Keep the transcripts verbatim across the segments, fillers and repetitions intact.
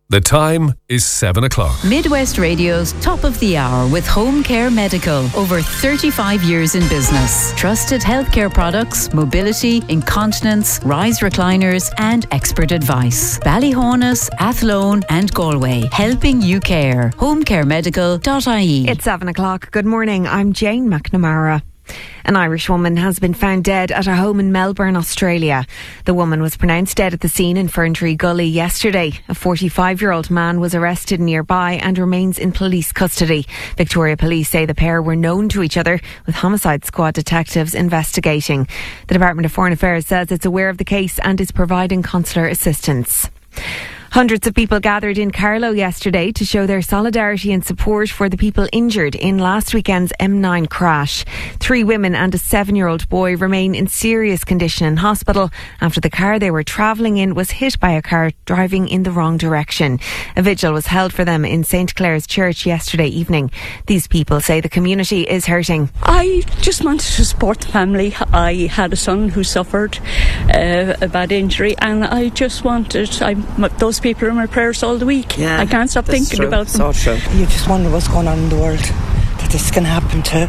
The time is seven o'clock. Midwest Radio's Top of the Hour with Home Care Medical. Over thirty-five years in business. Trusted healthcare products, mobility, incontinence, rise recliners and expert advice. Ballyhonus, Athlone and Galway. Helping you care. home care medical dot I E. It's seven o'clock. Good morning. I'm Jane McNamara. An Irish woman has been found dead at a home in Melbourne, Australia. The woman was pronounced dead at the scene in Ferntree Gully yesterday. A forty-five-year-old man was arrested nearby and remains in police custody. Victoria Police say the pair were known to each other, with Homicide Squad detectives investigating. The Department of Foreign Affairs says it's aware of the case and is providing consular assistance. Hundreds of people gathered in Carlow yesterday to show their solidarity and support for the people injured in last weekend's M nine crash. Three women and a seven-year-old boy remain in serious condition in hospital after the car they were travelling in was hit by a car driving in the wrong direction. A vigil was held for them in Saint Clair's Church yesterday evening. These people say the community is hurting. I just wanted to support the family. I had a son who suffered uh, a bad injury, and I just wanted I, those people are in my prayers all the week. Yeah, I can't stop thinking true. about them. So true. You just wonder what's going on in the world, that this can happen to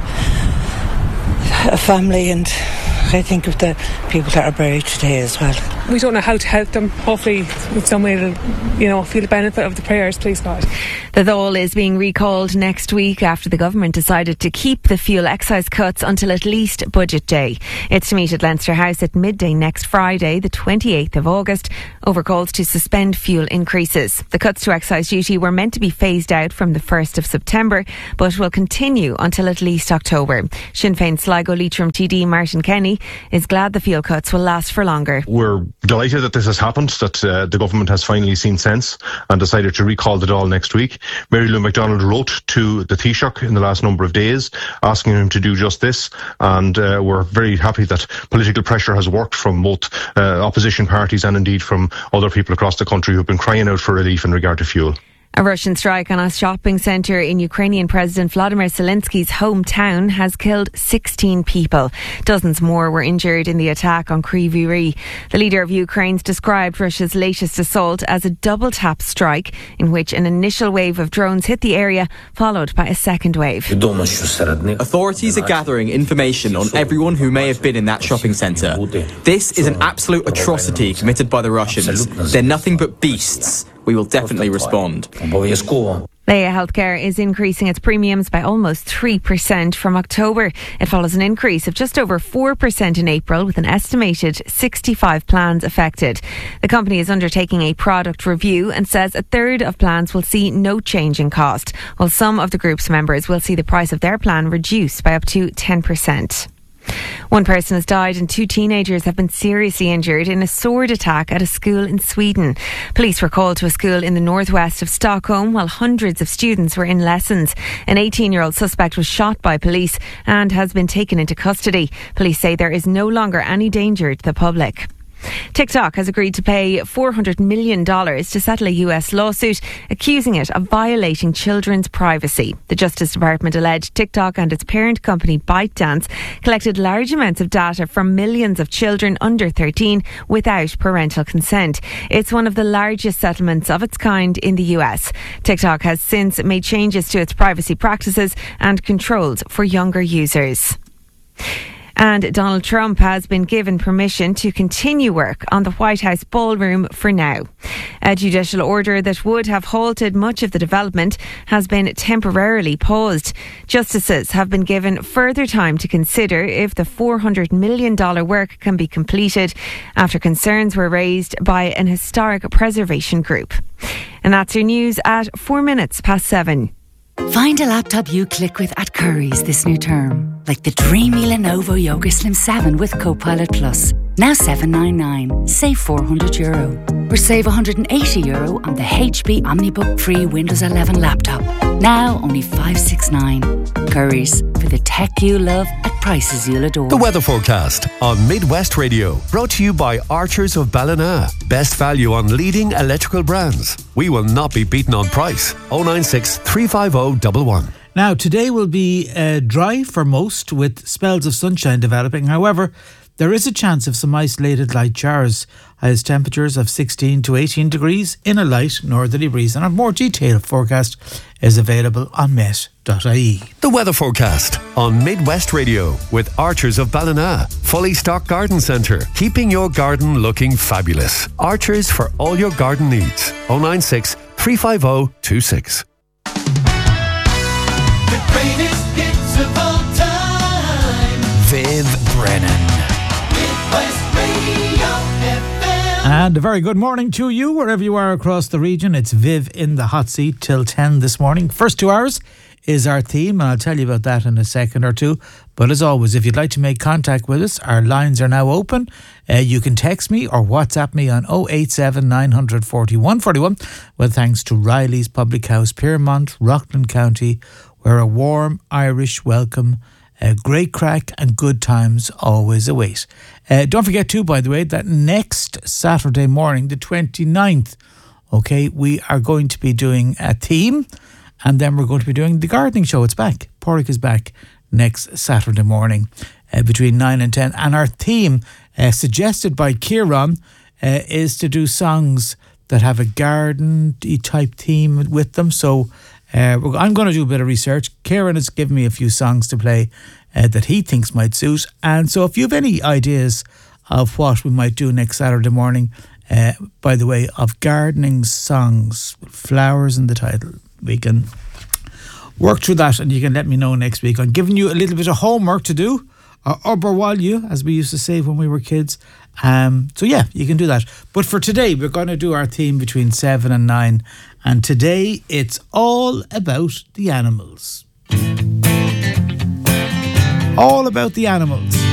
a family, and I think of the people that are buried today as well. We don't know how to help them. Hopefully with some way to, you know, feel the benefit of the prayers, please God. The Dáil is being recalled next week after the government decided to keep the fuel excise cuts until at least budget day. It's to meet at Leinster House at midday next Friday, the twenty-eighth of August, over calls to suspend fuel increases. The cuts to excise duty were meant to be phased out from the first of September, but will continue until at least October. Sinn Féin Sligo Leitrim T D Martin Kenny is glad the fuel cuts will last for longer. We're delighted that this has happened, that uh, the government has finally seen sense and decided to recall the Dáil next week. Mary Lou McDonald wrote to the Taoiseach in the last number of days asking him to do just this, and uh, we're very happy that political pressure has worked from both uh, opposition parties and indeed from other people across the country who've been crying out for relief in regard to fuel. A Russian strike on a shopping centre in Ukrainian President Vladimir Zelensky's hometown has killed sixteen people. Dozens more were injured in the attack on Kryvyi Rih. The leader of Ukraine's described Russia's latest assault as a double-tap strike in which an initial wave of drones hit the area, followed by a second wave. Authorities are gathering information on everyone who may have been in that shopping centre. This is an absolute atrocity committed by the Russians. They're nothing but beasts. We will definitely respond. Laya Healthcare is increasing its premiums by almost three percent from October. It follows an increase of just over four percent in April, with an estimated sixty-five plans affected. The company is undertaking a product review and says a third of plans will see no change in cost, while some of the group's members will see the price of their plan reduced by up to ten percent. One person has died and two teenagers have been seriously injured in a sword attack at a school in Sweden. Police were called to a school in the northwest of Stockholm while hundreds of students were in lessons. An eighteen-year-old suspect was shot by police and has been taken into custody. Police say there is no longer any danger to the public. TikTok has agreed to pay four hundred million dollars to settle a U S lawsuit accusing it of violating children's privacy. The Justice Department alleged TikTok and its parent company ByteDance collected large amounts of data from millions of children under thirteen without parental consent. It's one of the largest settlements of its kind in the U S. TikTok has since made changes to its privacy practices and controls for younger users. And Donald Trump has been given permission to continue work on the White House ballroom for now. A judicial order that would have halted much of the development has been temporarily paused. Justices have been given further time to consider if the four hundred million dollars work can be completed after concerns were raised by an historic preservation group. And that's your news at four minutes past seven. Find a laptop you click with at Currys this new term, like the dreamy Lenovo Yoga Slim seven with Copilot Plus. Now seven ninety-nine, save four hundred euro. Or save one hundred eighty euro on the H P OmniBook Free Windows eleven laptop. Now only five sixty-nine. Currys, for the tech you love at prices you'll adore. The weather forecast on Midwest Radio, brought to you by Archers of Ballina. Best value on leading electrical brands. We will not be beaten on price. oh nine six, three five oh, one one. Now, today will be uh, dry for most, with spells of sunshine developing. However, there is a chance of some isolated light showers. Highest temperatures of sixteen to eighteen degrees in a light northerly breeze. And a more detailed forecast is available on met dot I E. The weather forecast on Midwest Radio with Archers of Ballina. Fully stocked garden centre, keeping your garden looking fabulous. Archers for all your garden needs. oh nine six, three five oh, two six. The greatest hits of all time. Viv Brennan. Midwest Radio F M. And a very good morning to you, wherever you are across the region. It's Viv in the hot seat till ten this morning. First two hours is our theme, and I'll tell you about that in a second or two. But as always, if you'd like to make contact with us, our lines are now open. Uh, you can text me or WhatsApp me on oh eight seven, nine four one, four one. Well, thanks to Riley's Public House, Piermont, Rockland County, where a warm Irish welcome, a great crack and good times always await. Uh, don't forget too, by the way, that next Saturday morning, the twenty-ninth, okay, we are going to be doing a theme, and then we're going to be doing the gardening show. It's back. Porrick is back next Saturday morning uh, between nine and ten. And our theme, uh, suggested by Kieran, uh, is to do songs that have a garden-y type theme with them. So uh, we're, I'm going to do a bit of research. Kieran has given me a few songs to play uh, that he thinks might suit. And so if you have any ideas of what we might do next Saturday morning, uh, by the way, of gardening songs, flowers in the title, we can work through that, and you can let me know next week. I'm giving you a little bit of homework to do, or oberwalju, as we used to say when we were kids. Um, so yeah, you can do that. But for today, we're going to do our theme between seven and nine, and today it's all about the animals. All about the animals.